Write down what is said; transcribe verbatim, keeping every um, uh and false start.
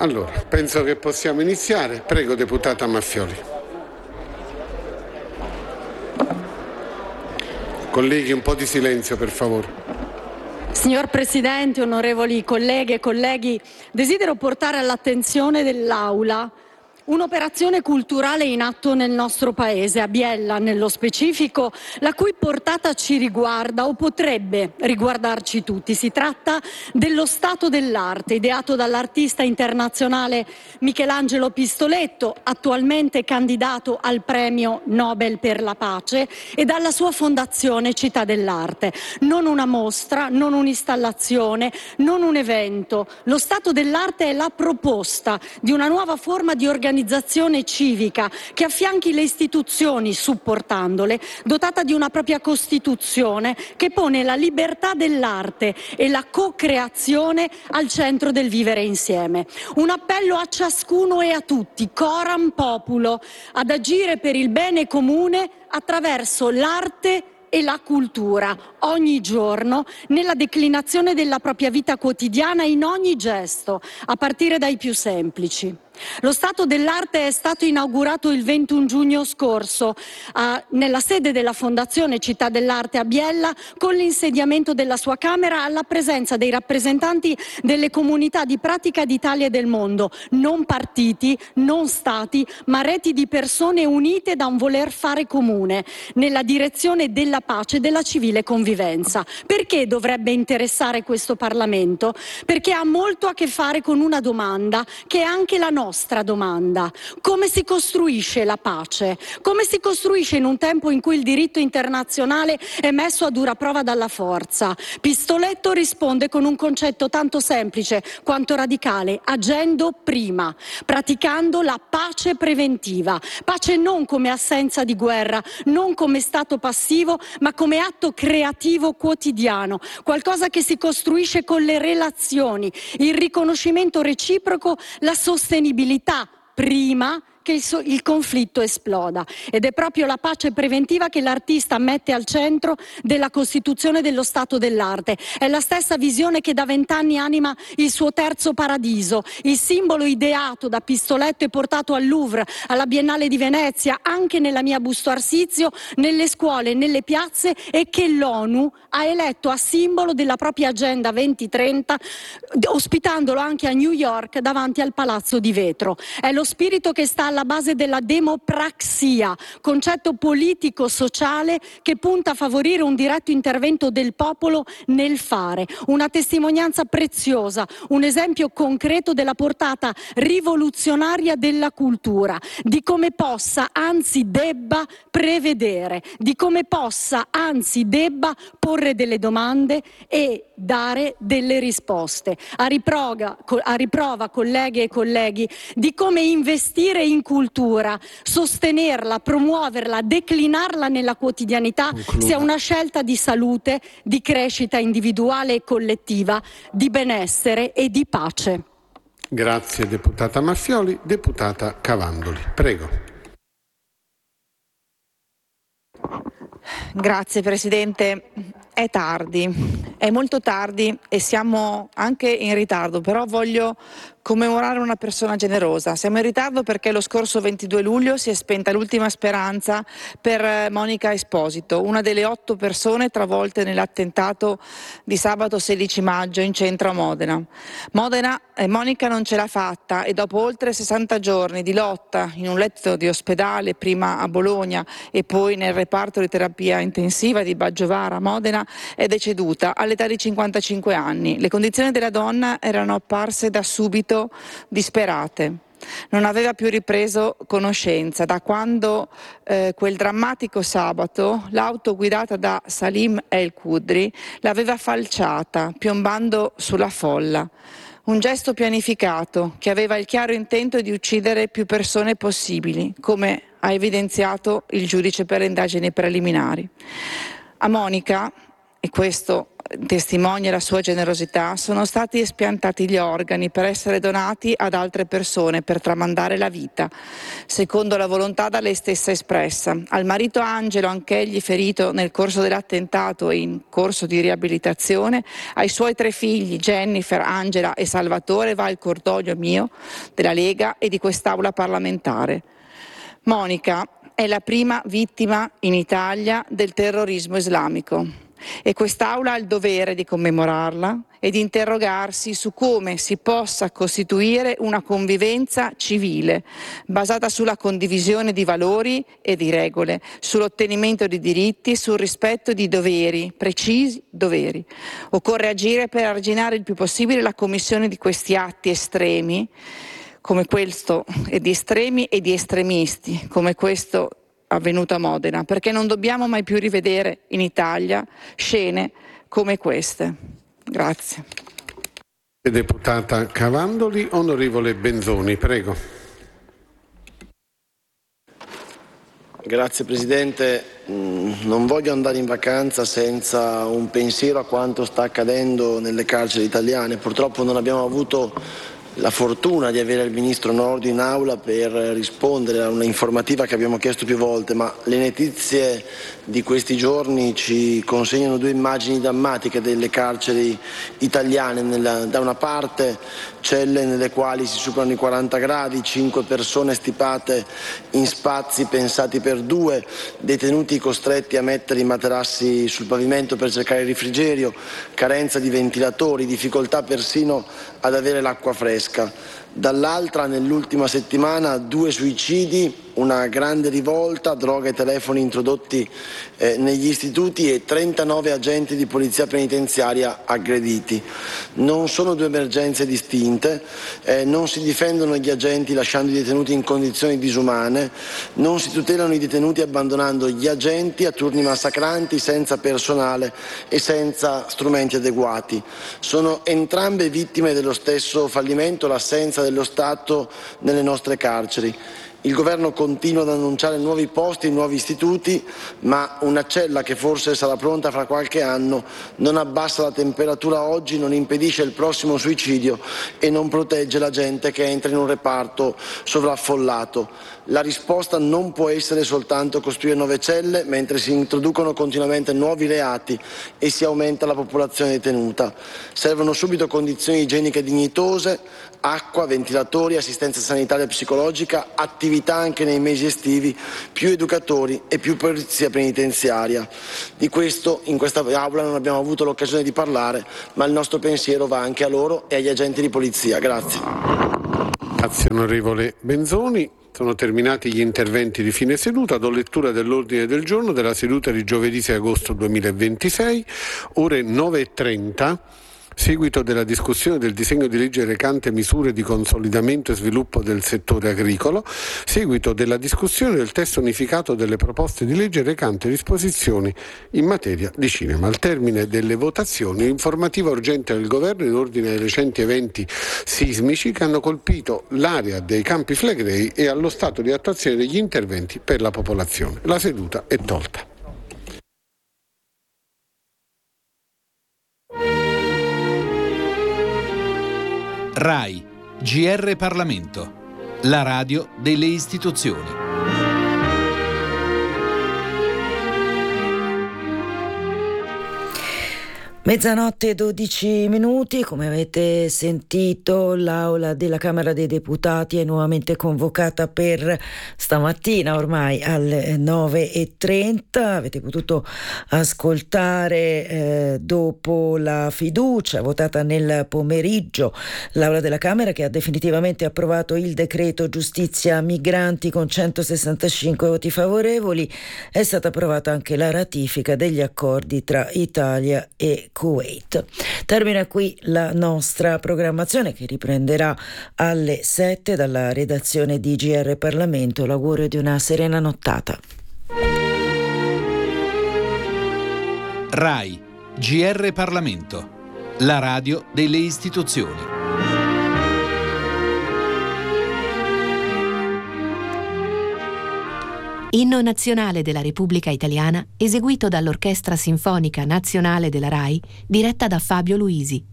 Allora, penso che possiamo iniziare. Prego, deputata Maffioli. Colleghi, un po' di silenzio, per favore. Signor Presidente, onorevoli colleghe e colleghi, desidero portare all'attenzione dell'Aula un'operazione culturale in atto nel nostro Paese, a Biella nello specifico, la cui portata ci riguarda o potrebbe riguardarci tutti. Si tratta dello Stato dell'arte, ideato dall'artista internazionale Michelangelo Pistoletto, attualmente candidato al premio Nobel per la pace, e dalla sua fondazione Città dell'Arte. Non una mostra, non un'installazione, non un evento. Lo Stato dell'arte è la proposta di una nuova forma di organizzazione civica che affianchi le istituzioni supportandole, dotata di una propria Costituzione che pone la libertà dell'arte e la co-creazione al centro del vivere insieme. Un appello a ciascuno e a tutti, coram populo, ad agire per il bene comune attraverso l'arte e la cultura, ogni giorno, nella declinazione della propria vita quotidiana, in ogni gesto, a partire dai più semplici. Lo Stato dell'arte è stato inaugurato il ventuno giugno scorso eh, nella sede della Fondazione Città dell'Arte a Biella, con l'insediamento della sua Camera alla presenza dei rappresentanti delle comunità di pratica d'Italia e del mondo, non partiti, non stati, ma reti di persone unite da un voler fare comune nella direzione della pace e della civile convivenza. Perché dovrebbe interessare questo Parlamento? Perché ha molto a che fare con una domanda che è anche la nostra domanda: come si costruisce la pace? Come si costruisce in un tempo in cui il diritto internazionale è messo a dura prova dalla forza? Pistoletto risponde con un concetto tanto semplice quanto radicale: agendo prima, praticando la pace preventiva. Pace non come assenza di guerra, non come stato passivo, ma come atto creativo quotidiano, qualcosa che si costruisce con le relazioni, il riconoscimento reciproco, la sostenibilità prima che il, so- il conflitto esploda. Ed è proprio la pace preventiva che l'artista mette al centro della Costituzione dello Stato dell'arte. È la stessa visione che da vent'anni anima il suo terzo paradiso, il simbolo ideato da Pistoletto e portato al Louvre, alla Biennale di Venezia, anche nella mia Busto Arsizio, nelle scuole, nelle piazze, e che l'ONU ha eletto a simbolo della propria Agenda duemilatrenta, ospitandolo anche a New York davanti al Palazzo di Vetro. È lo spirito che sta alla base della demopraxia, concetto politico-sociale che punta a favorire un diretto intervento del popolo nel fare, una testimonianza preziosa, un esempio concreto della portata rivoluzionaria della cultura, di come possa, anzi debba, prevedere, di come possa, anzi debba, porre delle domande e dare delle risposte. A riprova, a riprova, colleghe e colleghi, di come investire in cultura, sostenerla, promuoverla, declinarla nella quotidianità Concluda. sia una scelta di salute, di crescita individuale e collettiva, di benessere e di pace. Grazie deputata Maffioli. Deputata Cavandoli, prego. Grazie Presidente. È tardi, è molto tardi e siamo anche in ritardo, però voglio commemorare una persona generosa. Siamo in ritardo perché lo scorso ventidue luglio si è spenta l'ultima speranza per Monica Esposito, una delle otto persone travolte nell'attentato di sabato sedici maggio in centro a Modena. Modena eh, Monica non ce l'ha fatta e dopo oltre sessanta giorni di lotta in un letto di ospedale, prima a Bologna e poi nel reparto di terapia intensiva di Baggiovara, Modena, è deceduta all'età di cinquantacinque anni. Le condizioni della donna erano apparse da subito disperate. Non aveva più ripreso conoscenza da quando eh, quel drammatico sabato l'auto guidata da Salim El Kudri l'aveva falciata, piombando sulla folla. Un gesto pianificato che aveva il chiaro intento di uccidere più persone possibili, come ha evidenziato il giudice per le indagini preliminari. A Monica e questo testimonia la sua generosità, sono stati espiantati gli organi per essere donati ad altre persone per tramandare la vita, secondo la volontà da lei stessa espressa. Al marito Angelo, anch'egli ferito nel corso dell'attentato e in corso di riabilitazione, ai suoi tre figli Jennifer, Angela e Salvatore va il cordoglio mio, della Lega e di quest'Aula parlamentare. Monica è la prima vittima in Italia del terrorismo islamico e quest'Aula ha il dovere di commemorarla e di interrogarsi su come si possa costituire una convivenza civile basata sulla condivisione di valori e di regole, sull'ottenimento di diritti, sul rispetto di doveri, precisi doveri. Occorre agire per arginare il più possibile la commissione di questi atti estremi come questo, e di estremi e di estremisti come questo avvenuto a Modena, perché non dobbiamo mai più rivedere in Italia scene come queste. Grazie. Deputata Cavandoli, onorevole Benzoni, prego. Grazie Presidente, non voglio andare in vacanza senza un pensiero a quanto sta accadendo nelle carceri italiane. Purtroppo non abbiamo avuto la fortuna di avere il Ministro Nordio in aula per rispondere a una informativa che abbiamo chiesto più volte, ma le notizie di questi giorni ci consegnano due immagini drammatiche delle carceri italiane. Nella, da una parte celle nelle quali si superano i quaranta gradi, cinque persone stipate in spazi pensati per due, detenuti costretti a mettere i materassi sul pavimento per cercare il refrigerio, carenza di ventilatori, difficoltà persino ad avere l'acqua fresca. Dall'altra, nell'ultima settimana, due suicidi, una grande rivolta, droga e telefoni introdotti eh, negli istituti e trentanove agenti di polizia penitenziaria aggrediti. Non sono due emergenze distinte, eh, non si difendono gli agenti lasciando i detenuti in condizioni disumane, non si tutelano i detenuti abbandonando gli agenti a turni massacranti senza personale e senza strumenti adeguati. Sono entrambe vittime dello stesso fallimento, l'assenza dello Stato nelle nostre carceri. Il Governo continua ad annunciare nuovi posti, nuovi istituti, ma una cella che forse sarà pronta fra qualche anno non abbassa la temperatura oggi, non impedisce il prossimo suicidio e non protegge la gente che entra in un reparto sovraffollato. La risposta non può essere soltanto costruire nuove celle mentre si introducono continuamente nuovi reati e si aumenta la popolazione detenuta. Servono subito condizioni igieniche dignitose, acqua, ventilatori, assistenza sanitaria e psicologica, attività anche nei mesi estivi, più educatori e più polizia penitenziaria. Di questo in questa aula non abbiamo avuto l'occasione di parlare, ma il nostro pensiero va anche a loro e agli agenti di polizia. Grazie. Grazie onorevole Benzoni. Sono terminati gli interventi di fine seduta. Do lettura dell'ordine del giorno della seduta di giovedì sei agosto duemilaventisei, ore nove e trenta. Seguito della discussione del disegno di legge recante misure di consolidamento e sviluppo del settore agricolo, seguito della discussione del testo unificato delle proposte di legge recante disposizioni in materia di cinema. Al termine delle votazioni, informativa urgente del Governo in ordine ai recenti eventi sismici che hanno colpito l'area dei Campi Flegrei e allo stato di attuazione degli interventi per la popolazione. La seduta è tolta. RAI, G R Parlamento, la radio delle istituzioni. Mezzanotte e dodici minuti, come avete sentito l'Aula della Camera dei Deputati è nuovamente convocata per stamattina ormai alle nove e trenta. Avete potuto ascoltare eh, dopo la fiducia votata nel pomeriggio l'Aula della Camera che ha definitivamente approvato il decreto giustizia migranti con centosessantacinque voti favorevoli. È stata approvata anche la ratifica degli accordi tra Italia e Kuwait. Termina qui la nostra programmazione che riprenderà alle sette dalla redazione di G R Parlamento. L'augurio di una serena nottata. RAI, G R Parlamento, la radio delle istituzioni. Inno nazionale della Repubblica Italiana, eseguito dall'Orchestra Sinfonica Nazionale della RAI, diretta da Fabio Luisi.